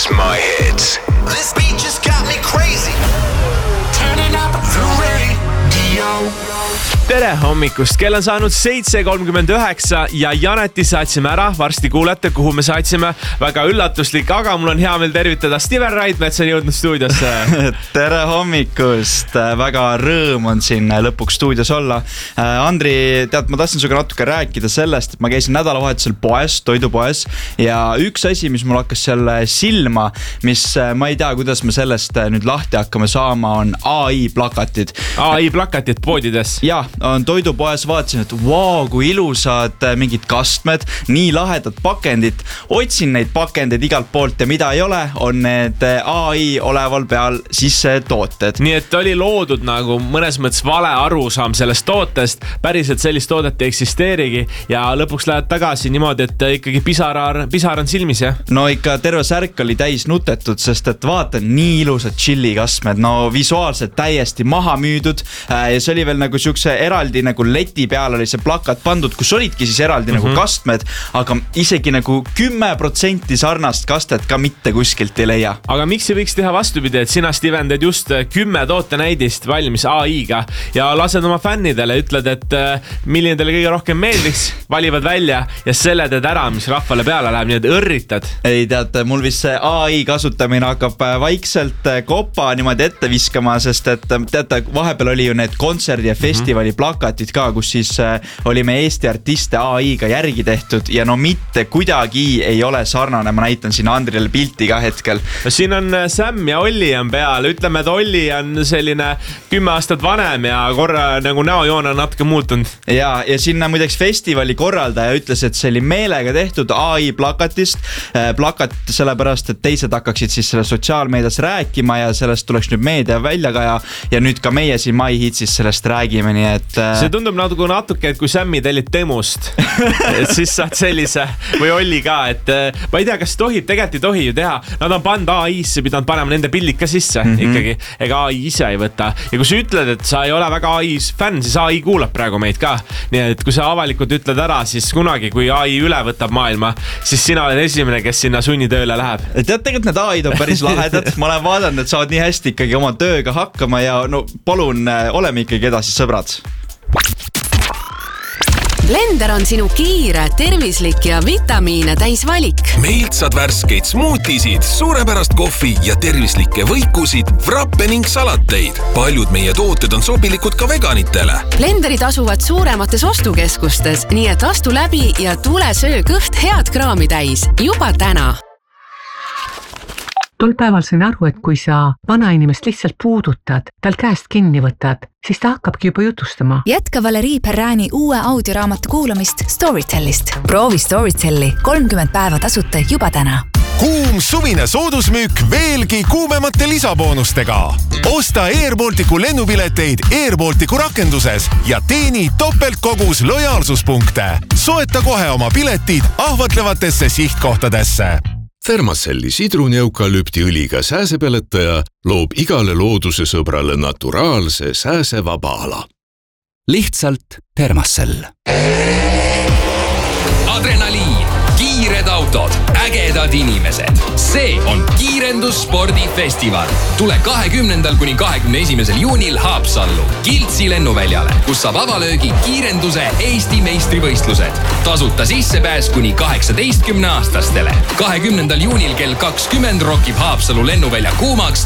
is my hits. This beat just got me crazy. Turning up the radio. Tere hommikust, kell on saanud 7:39 ja Janeti saatsime ära, varsti kuulete, kuhu me saatsime. Väga üllatuslik, aga mul on hea meel tervitada Steven Raidmet, see on jõudnud stuudiosse. Tere hommikust, väga rõõm on siin lõpuks stuudios olla. Andri, tead, ma tahtsin suga natuke rääkida sellest, et ma käisin nädalavahetusel poes, toidupoes ja üks asi, mis mul hakkas seal silma, mis ma ei tea, kuidas me sellest nüüd lahti hakkame saama, on AI plakatid. AI plakatid poodides? Jah, on toidupoes, vaatasin, et wow, kui ilusad mingid kastmed, nii lahedad pakendid. Otsin neid pakendeid igalt poolt ja mida ei ole, on need AI oleval peal sisse tooted. Nii et oli loodud nagu mõnes mõttes vale arusaam sellest tootest, päriselt sellist toodet ei eksisteerigi ja lõpuks lähed tagasi niimoodi, et ikkagi pisar on silmis, jah? No ikka terve särk oli täis nutetud, sest et vaatan, nii ilusad chillikastmed, no visuaalselt täiesti maha müüdud ja see oli veel nagu siukse eraldi nagu leti peal oli see plakat pandud, kus olidki siis eraldi nagu kastmed, aga isegi nagu 10% sarnast kastet ka mitte kuskilt ei leia. Aga miks ei võiks teha vastupidi, et sina, Steven, teed just 10 tootenäidist valmis AI-ga ja lased oma fännidele, ütled, et milline teile kõige rohkem meeldiks, valivad välja ja selle teed ära, mis rahvale peale läheb, nii et õrritad. Ei tead, mul vist see AI kasutamine hakkab vaikselt kopa niimoodi ette viskama, sest et teate, vahepeal oli ju need kontserdi ja festivali plakatid ka, kus siis olime Eesti artiste AI-ga järgi tehtud ja no mitte kuidagi ei ole sarnane, ma näitan siin Andrile pilti ka hetkel. Siin on Sam ja Olli on peal, ütleme, et Olli on selline 10 aastat vanem ja korra nagu näojoon on natuke muutunud. Ja sinna muideks festivali korraldaja ütles, et see oli meelega tehtud AI plakatist, plakat sellepärast, et teised hakkaksid siis selle sotsiaalmeedias rääkima ja sellest tuleks nüüd meedia välja ka ja nüüd ka meie siin My Hitsis sellest räägime, nii et see tundub natuke, et kui Sammi tellid Temust, et siis saad sellise või Olli ka, et ma ei tea, kas tohib, tegelikult ei tohi ju teha. Nad on pannud AI-sse, pidanud panema nende pildid ka sisse ikkagi, ega AI ise ei võta. Ja kui sa ütled, et sa ei ole väga AI fänn, siis AI kuulab praegu meid ka. Nii et kui sa avalikult ütled ära, siis kunagi, kui AI üle võtab maailma, siis sina oled esimene, kes sinna sunnitööle läheb. Tead, tegelikult need AI-d on päris lahedad. Ma olen vaadanud, et saavad nii hästi ikkagi oma tööga hakkama ja no palun, oleme ikkagi edasi sõbrad. Blender on sinu kiire, tervislik ja vitamiine täis valik. Meilt saad värskeid smoothisid, suurepärast kohvi ja tervislikke võikusid, frappe ning salateid. Paljud meie tooted on sobilikud ka veganitele. Blenderid asuvad suuremates ostukeskustes, nii et astu läbi ja tule söö kõht head kraami täis. Juba täna. Tol päeval sain aru, et kui sa vanainimest lihtsalt puudutad, tal käest kinni võtad, siis ta hakkabki juba jutustama. Jätka Valerii Perrani uue audioraamatu kuulamist Storytellist. Proovi Storytelli 30 päeva tasuta juba täna. Kuum suvine soodusmüük veelgi kuumemate lisaboonustega. Osta Airbalticu lennupileteid Airbalticu rakenduses ja teeni topeltkogus lojaalsuspunkte. Soeta kohe oma piletid ahvatlevatesse sihtkohtadesse. Thermacelli sidruni-eukalüptiõliga sääsepeletaja loob igale looduse sõbrale naturaalse sääsevaba ala. Lihtsalt Thermacell. Adrenaliin, kiired autod, ägedad inimesed. See on Kiirendusspordifestival. Tule 20. kuni 21. juunil Haapsallu, Kiltsi lennuväljale, kus saab avalöögi kiirenduse Eesti meistrivõistlused. Tasuta sissepääs kuni 18-aastastele. 20. juunil kell 20 rokib Haapsalu lennuvälja kuumaks